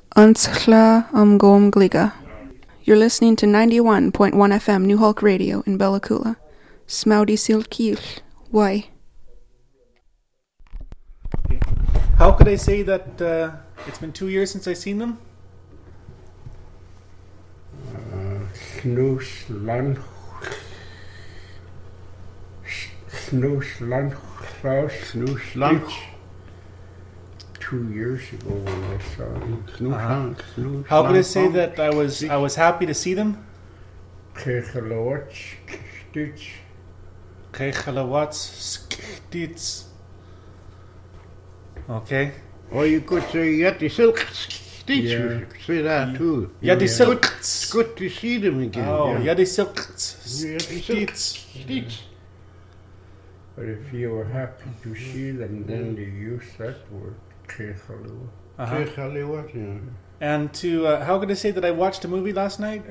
Antsla Gom Gliga. You're listening to 91.1 FM New Hulk Radio in Bellacoola. Smoudy Silkil. Why? How could I say that it's been 2 years since I've seen them? Snoes Lunch 2 years ago when I saw him. How could I say that I was happy to see them? Okay. Or you could say Yeti Silk Stitch. Yeah. You could say that too. Yeti Silk. It's good to see them again. Oh, yeah. Yeti Silk Stitch. But if you were happy to see them, then you use that word. Yeah. And to how could I say that I watched a movie last night?